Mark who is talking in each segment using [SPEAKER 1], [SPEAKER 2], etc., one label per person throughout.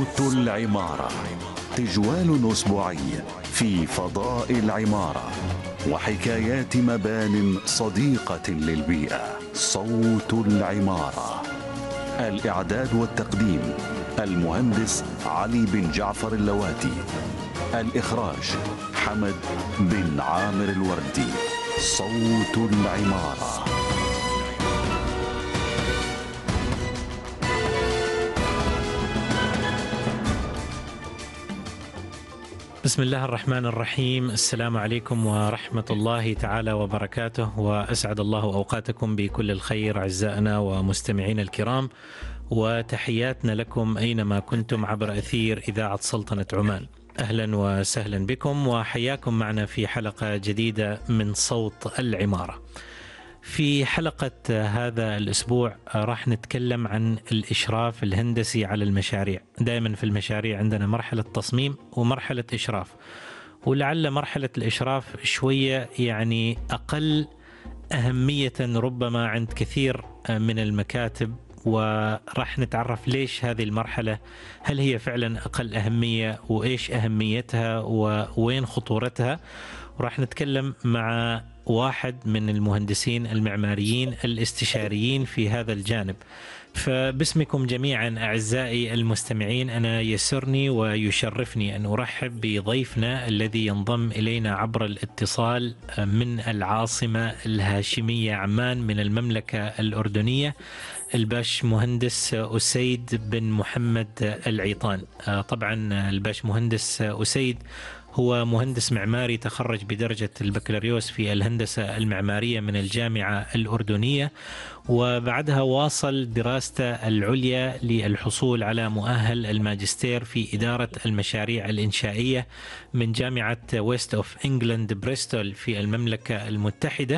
[SPEAKER 1] صوت العمارة، تجوال أسبوعي في فضاء العمارة وحكايات مبان صديقة للبيئة. صوت العمارة. الإعداد والتقديم المهندس علي بن جعفر اللواتي. الإخراج حمد بن عامر الوردي. صوت العمارة.
[SPEAKER 2] بسم الله الرحمن الرحيم. السلام عليكم ورحمة الله تعالى وبركاته، وأسعد الله أوقاتكم بكل الخير أعزائنا ومستمعين الكرام، وتحياتنا لكم أينما كنتم عبر أثير إذاعة سلطنة عمان. أهلا وسهلا بكم وحياكم معنا في حلقة جديدة من صوت العمارة. في حلقة هذا الأسبوع راح نتكلم عن الإشراف الهندسي على المشاريع. دائما في المشاريع عندنا مرحلة تصميم ومرحلة إشراف، ولعل مرحلة الإشراف شوية يعني أقل أهمية ربما عند كثير من المكاتب، وراح نتعرف ليش هذه المرحلة، هل هي فعلا أقل أهمية وإيش أهميتها ووين خطورتها. وراح نتكلم مع واحد من المهندسين المعماريين الاستشاريين في هذا الجانب. فباسمكم جميعا أعزائي المستمعين، أنا يسرني ويشرفني أن أرحب بضيفنا الذي ينضم إلينا عبر الاتصال من العاصمة الهاشمية عمان من المملكة الأردنية، الباش مهندس أسيد بن محمد العيطان. طبعا الباش مهندس أسيد هو مهندس معماري تخرج بدرجة البكالوريوس في الهندسة المعمارية من الجامعة الأردنية، وبعدها واصل دراسته العليا للحصول على مؤهل الماجستير في إدارة المشاريع الإنشائية من جامعة ويست أوف إنجلند بريستول في المملكة المتحدة،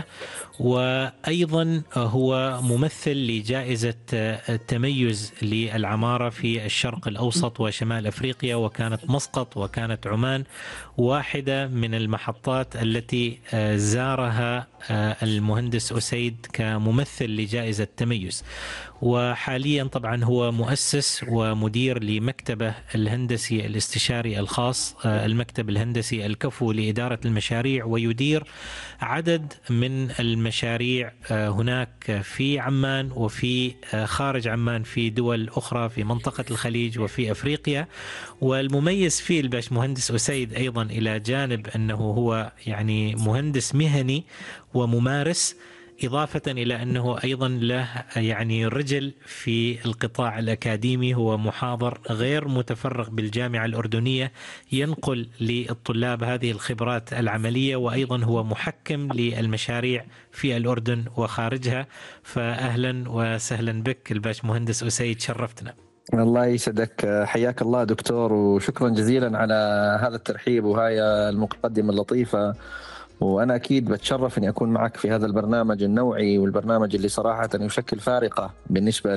[SPEAKER 2] وأيضا هو ممثل لجائزة التميز للعمارة في الشرق الأوسط وشمال أفريقيا، وكانت مسقط وكانت عمان واحدة من المحطات التي زارها المهندس أسيد كممثل لجائزة تميز. وحاليا طبعا هو مؤسس ومدير لمكتبه الهندسي الاستشاري الخاص، المكتب الهندسي الكفو لإدارة المشاريع، ويدير عدد من المشاريع هناك في عمان وفي خارج عمان في دول أخرى في منطقة الخليج وفي أفريقيا. والمميز فيه الباش مهندس أسيد أيضا إلى جانب أنه هو يعني مهندس مهني وممارس، إضافة إلى أنه أيضا له يعني رجل في القطاع الأكاديمي، هو محاضر غير متفرغ بالجامعة الأردنية ينقل للطلاب هذه الخبرات العملية، وأيضا هو محكم للمشاريع في الأردن وخارجها. فأهلا وسهلا بك الباش مهندس أسيد، شرفتنا.
[SPEAKER 3] الله يسعدك، حياك الله دكتور، وشكرا جزيلا على هذا الترحيب وهاي المقدمة اللطيفة. وأنا أكيد بتشرف أني أكون معك في هذا البرنامج النوعي، والبرنامج اللي صراحة يشكل فارقة بالنسبة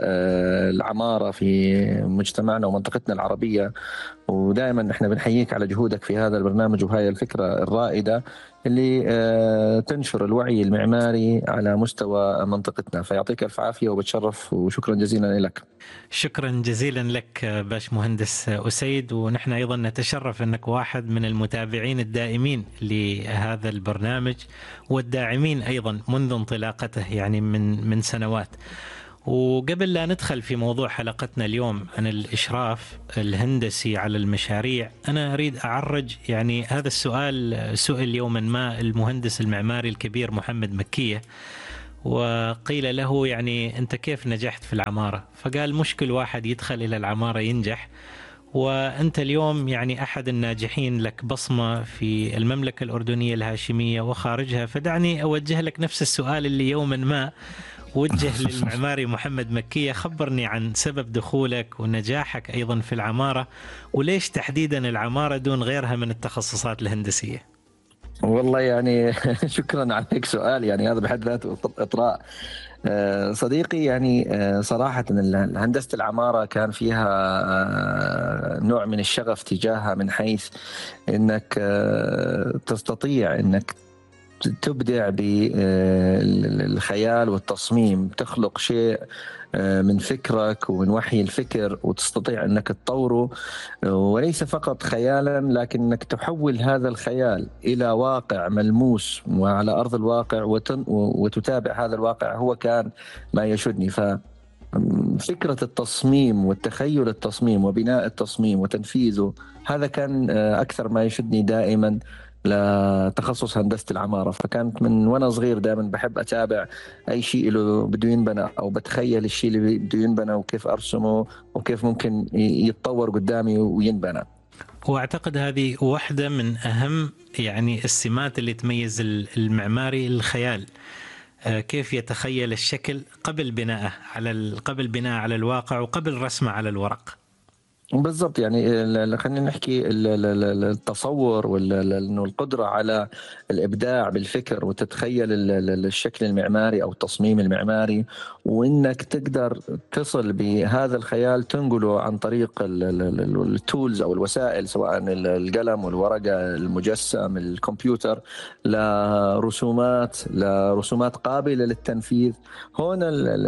[SPEAKER 3] للعمارة في مجتمعنا ومنطقتنا العربية. ودائما نحن بنحييك على جهودك في هذا البرنامج وهي الفكرة الرائدة اللي تنشر الوعي المعماري على مستوى منطقتنا. فيعطيك ألف عافية وبتشرف، وشكرا جزيلا لك.
[SPEAKER 2] شكرا جزيلا لك باش مهندس أسيد، ونحن أيضا نتشرف أنك واحد من المتابعين الدائمين لهذا البرنامج والداعمين أيضا منذ انطلاقته يعني من سنوات. وقبل لا ندخل في موضوع حلقتنا اليوم عن الإشراف الهندسي على المشاريع، أنا أريد أعرج يعني هذا السؤال سئل يوما ما المهندس المعماري الكبير محمد مكية، وقيل له يعني أنت كيف نجحت في العمارة؟ فقال مش كل واحد يدخل إلى العمارة ينجح، وأنت اليوم يعني أحد الناجحين، لك بصمة في المملكة الأردنية الهاشمية وخارجها. فدعني أوجه لك نفس السؤال اللي يوما ما وجه للمعماري محمد مكية. خبرني عن سبب دخولك ونجاحك أيضا في العمارة، وليش تحديدا العمارة دون غيرها من التخصصات الهندسية؟
[SPEAKER 3] والله يعني شكرا على هيك سؤال، يعني هذا بحد ذاته إطراء. صديقي، يعني صراحة هندسة العمارة كان فيها نوع من الشغف تجاهها، من حيث أنك تستطيع أنك تبدع بالخيال والتصميم، تخلق شيء من فكرك ومن وحي الفكر، وتستطيع أنك تطوره، وليس فقط خيالا لكن أنك تحول هذا الخيال إلى واقع ملموس وعلى أرض الواقع وتتابع هذا الواقع. هو كان ما يشدني. فكرة التصميم والتخيل التصميم وبناء التصميم وتنفيذه، هذا كان أكثر ما يشدني دائما لتخصص هندسة العمارة. فكانت من وأنا صغير دائما بحب أتابع أي شيء له بده ينبنى، أو بتخيل الشيء اللي بده ينبنى وكيف أرسمه وكيف ممكن يتطور قدامي وينبنى.
[SPEAKER 2] وأعتقد هذه واحدة من أهم يعني السمات اللي تميز المعماري، الخيال، كيف يتخيل الشكل قبل بناءه على الواقع وقبل رسمه على الورق.
[SPEAKER 3] بالضبط. يعني خلينا نحكي التصور وانه القدره على الابداع بالفكر وتتخيل الشكل المعماري او التصميم المعماري، وانك تقدر تصل بهذا الخيال تنقله عن طريق التولز او الوسائل، سواء القلم والورقه، المجسم، الكمبيوتر، لرسومات قابله للتنفيذ. هون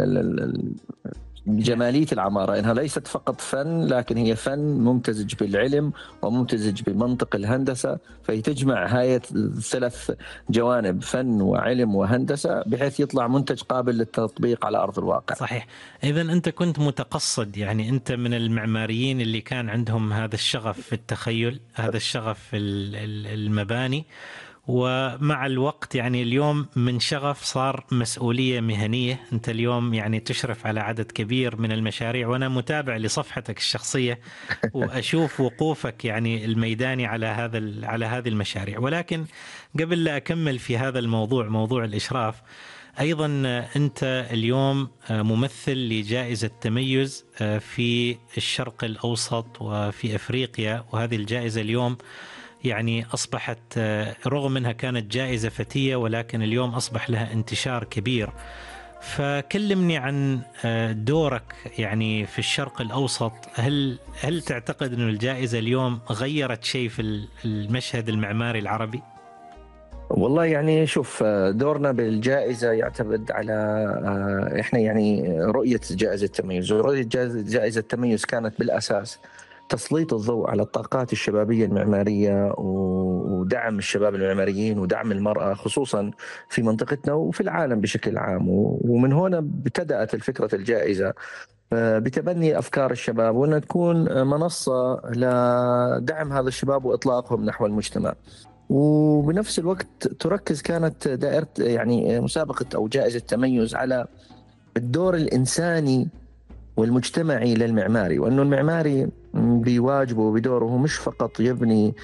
[SPEAKER 3] جمالية العمارة إنها ليست فقط فن، لكن هي فن ممتزج بالعلم وممتزج بمنطق الهندسة، فهي تجمع هاي ثلاث جوانب، فن وعلم وهندسة، بحيث يطلع منتج قابل للتطبيق على أرض الواقع.
[SPEAKER 2] صحيح. إذن أنت كنت متقصد، يعني أنت من المعماريين اللي كان عندهم هذا الشغف في التخيل، هذا الشغف في المباني، ومع الوقت يعني اليوم من شغف صار مسؤولية مهنية. أنت اليوم يعني تشرف على عدد كبير من المشاريع، وأنا متابع لصفحتك الشخصية وأشوف وقوفك يعني الميداني على هذه المشاريع. ولكن قبل لا أكمل في هذا الموضوع، موضوع الإشراف، أيضا أنت اليوم ممثل لجائزة تميز في الشرق الأوسط وفي أفريقيا، وهذه الجائزة اليوم يعني أصبحت رغم أنها كانت جائزة فتية، ولكن اليوم أصبح لها انتشار كبير. فكلمني عن دورك يعني في الشرق الأوسط. هل تعتقد أن الجائزة اليوم غيرت شيء في المشهد المعماري العربي؟
[SPEAKER 3] والله يعني شوف، دورنا بالجائزة يعتمد على إحنا يعني رؤية جائزة التميز. ورؤية جائزة التميز كانت بالأساس تسليط الضوء على الطاقات الشبابية المعمارية ودعم الشباب المعماريين ودعم المرأة خصوصا في منطقتنا وفي العالم بشكل عام. ومن هنا ابتدأت الفكرة الجائزة بتبني أفكار الشباب، وأنها تكون منصة لدعم هذا الشباب وإطلاقهم نحو المجتمع. وبنفس الوقت تركز كانت دائرة يعني مسابقة أو جائزة تميز على الدور الإنساني والمجتمعي للمعماري، وأنه المعماري بواجبه وبدوره مش فقط يبني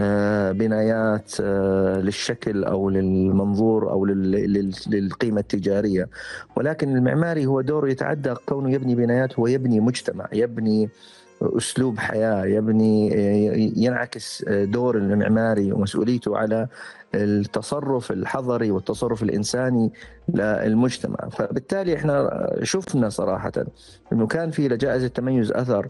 [SPEAKER 3] بنايات للشكل أو للمنظور أو للقيمة التجارية، ولكن المعماري هو دوره يتعدى كونه يبني بنايات، هو يبني مجتمع، يبني أسلوب حياة، ينعكس دور المعماري ومسؤوليته على التصرف الحضري والتصرف الإنساني للمجتمع. فبالتالي احنا شفنا صراحة انه كان في لجائزة التميز أثر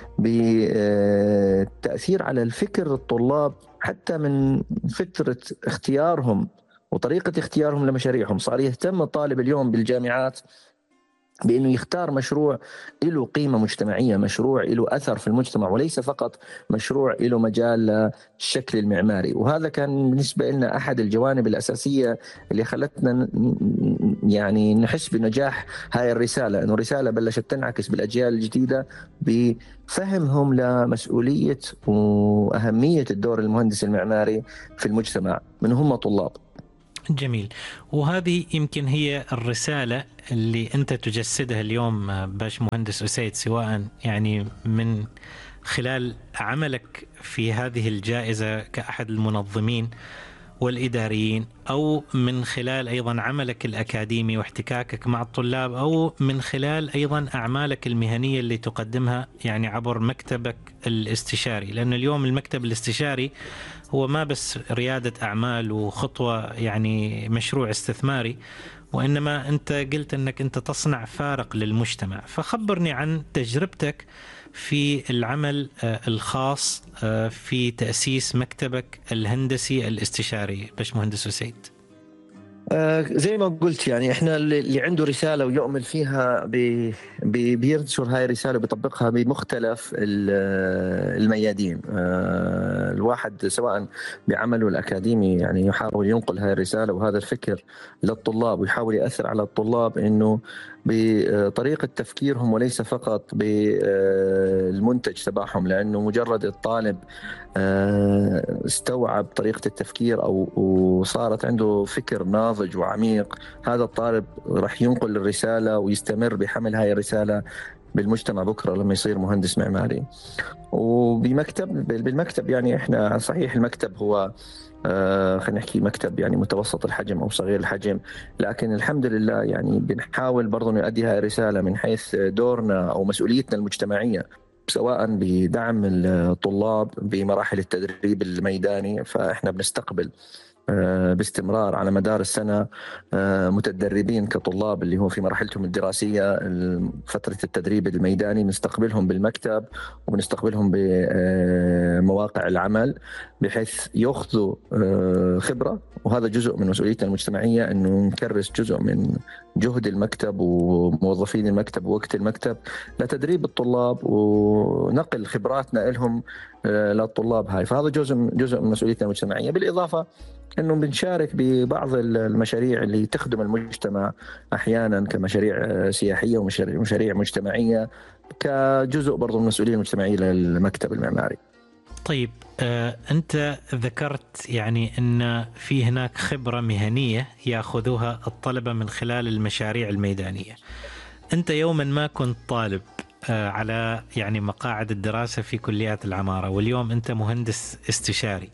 [SPEAKER 3] بالتأثير على الفكر الطلاب، حتى من فترة اختيارهم وطريقة اختيارهم لمشاريعهم. صار يهتم الطالب اليوم بالجامعات بأنه يختار مشروع له قيمة مجتمعية، مشروع له أثر في المجتمع، وليس فقط مشروع له مجال للشكل المعماري. وهذا كان بالنسبة لنا أحد الجوانب الأساسية اللي خلتنا يعني نحس بنجاح هاي الرسالة، أنه رسالة بلشت تنعكس بالأجيال الجديدة بفهمهم لمسؤولية وأهمية الدور المهندس المعماري في المجتمع من هم طلاب.
[SPEAKER 2] جميل. وهذه يمكن هي الرسالة اللي أنت تجسدها اليوم باش مهندس أسيد، سواء يعني من خلال عملك في هذه الجائزة كأحد المنظمين والإداريين، أو من خلال أيضا عملك الأكاديمي واحتكاكك مع الطلاب، أو من خلال أيضا أعمالك المهنية اللي تقدمها يعني عبر مكتبك الاستشاري. لأن اليوم المكتب الاستشاري هو ما بس ريادة أعمال وخطوة يعني مشروع استثماري، وإنما أنت قلت أنك أنت تصنع فارق للمجتمع. فخبرني عن تجربتك في العمل الخاص في تأسيس مكتبك الهندسي الاستشاري باش مهندس أسيد.
[SPEAKER 3] زي ما قلت يعني احنا اللي عنده رسالة ويؤمن فيها بينشر هاي الرسالة وبيطبقها بمختلف الميادين. الواحد سواء بعمله الأكاديمي يعني يحاول ينقل هاي الرسالة وهذا الفكر للطلاب، ويحاول يأثر على الطلاب إنه بطريقة تفكيرهم وليس فقط بالمنتج تبعهم، لأنه مجرد الطالب استوعب طريقة التفكير أو وصارت عنده فكر ناضج وعميق، هذا الطالب راح ينقل الرسالة ويستمر بحمل هاي الرسالة بالمجتمع بكرة لما يصير مهندس معماري. بالمكتب يعني احنا صحيح المكتب هو خلينا نحكي مكتب يعني متوسط الحجم أو صغير الحجم، لكن الحمد لله يعني بنحاول برضو نؤدي هاي الرسالة من حيث دورنا أو مسؤوليتنا المجتمعية، سواء بدعم الطلاب بمراحل التدريب الميداني. فإحنا بنستقبل باستمرار على مدار السنة متدربين كطلاب اللي هو في مرحلتهم الدراسية فترة التدريب الميداني، نستقبلهم بالمكتب وبنستقبلهم بمواقع العمل بحيث يأخذوا خبرة، وهذا جزء من مسؤوليتنا المجتمعية أنه نكرس جزء من جهد المكتب وموظفين المكتب ووقت المكتب لتدريب الطلاب ونقل خبراتنا لهم للطلاب هاي. فهذا جزء من مسؤوليتنا المجتمعية، بالإضافة أنه بنشارك ببعض المشاريع اللي تخدم المجتمع أحيانا كمشاريع سياحية ومشاريع مجتمعية كجزء برضو من المسؤولية المجتمعية للمكتب المعماري.
[SPEAKER 2] طيب أنت ذكرت يعني أن في هناك خبرة مهنية يأخذوها الطلبة من خلال المشاريع الميدانية. أنت يوما ما كنت طالب على يعني مقاعد الدراسة في كليات العمارة، واليوم أنت مهندس استشاري،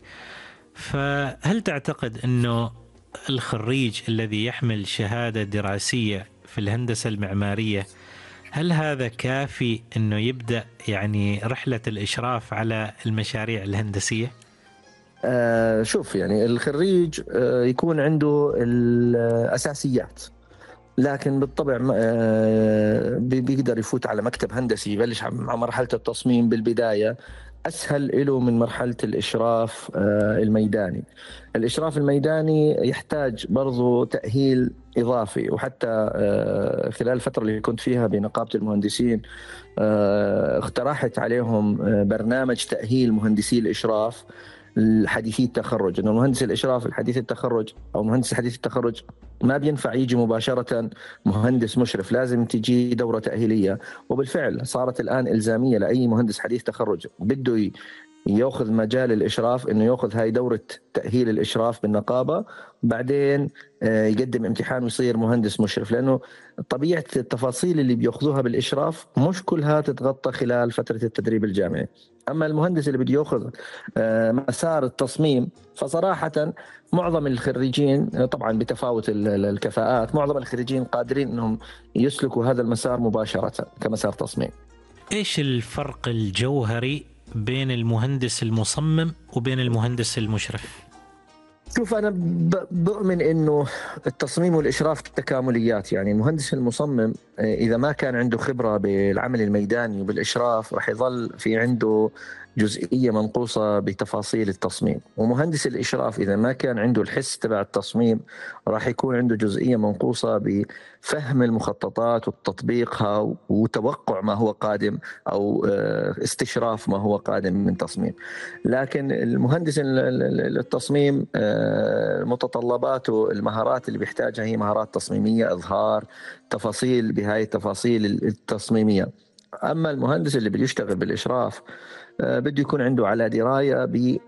[SPEAKER 2] فهل تعتقد أنه الخريج الذي يحمل شهادة دراسية في الهندسة المعمارية هل هذا كافي أنه يبدأ يعني رحلة الإشراف على المشاريع الهندسية؟
[SPEAKER 3] شوف يعني الخريج يكون عنده الأساسيات، لكن بالطبع بيقدر يفوت على مكتب هندسي يبلش مع مرحلة التصميم بالبداية أسهل له من مرحلة الإشراف الميداني. الإشراف الميداني يحتاج برضو تأهيل إضافي، وحتى خلال الفترة اللي كنت فيها بنقابة المهندسين اقترحت عليهم برنامج تأهيل مهندسي الإشراف الحديثي التخرج، انه مهندس الاشراف الحديث التخرج او مهندس حديث التخرج ما بينفع يجي مباشره مهندس مشرف، لازم تجي دوره تاهيليه. وبالفعل صارت الان الزاميه لاي مهندس حديث تخرج بده ياخذ مجال الاشراف انه ياخذ هاي دوره تاهيل الاشراف بالنقابه، بعدين يقدم امتحان ويصير مهندس مشرف، لانه طبيعه التفاصيل اللي بياخذوها بالاشراف مش كلها تتغطى خلال فتره التدريب الجامعي. اما المهندس اللي بده ياخذ مسار التصميم فصراحه معظم الخريجين طبعا بتفاوت الكفاءات، معظم الخريجين قادرين انهم يسلكوا هذا المسار مباشره كمسار تصميم.
[SPEAKER 2] ايش الفرق الجوهري بين المهندس المصمم وبين المهندس المشرف؟
[SPEAKER 3] شوف أنا بؤمن إنه التصميم والإشراف تكامليات. يعني المهندس المصمم إذا ما كان عنده خبرة بالعمل الميداني وبالإشراف راح يظل في عنده جزئية منقوصة بتفاصيل التصميم، ومهندس الإشراف إذا ما كان عنده الحس تبع التصميم راح يكون عنده جزئية منقوصة بفهم المخططات وتطبيقها وتوقع ما هو قادم أو استشراف ما هو قادم من تصميم. لكن المهندس التصميم متطلباته المهارات اللي بيحتاجها هي مهارات تصميمية، إظهار تفاصيل بهاي التفاصيل التصميمية. أما المهندس اللي بيشتغل بالإشراف بده يكون عنده على دراية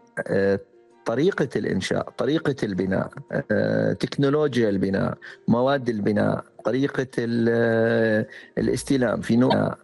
[SPEAKER 3] بطريقة الإنشاء، طريقة البناء، تكنولوجيا البناء، مواد البناء، طريقة الاستلام في نوع